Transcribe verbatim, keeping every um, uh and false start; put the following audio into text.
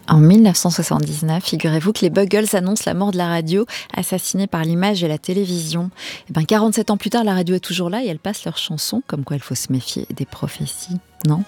En mille neuf cent soixante-dix-neuf, figurez-vous que les Buggles annoncent la mort de la radio, assassinée par l'image et la télévision. Et ben quarante-sept ans plus tard, la radio est toujours là et elle passe leurs chansons, comme quoi il faut se méfier des prophéties, non ?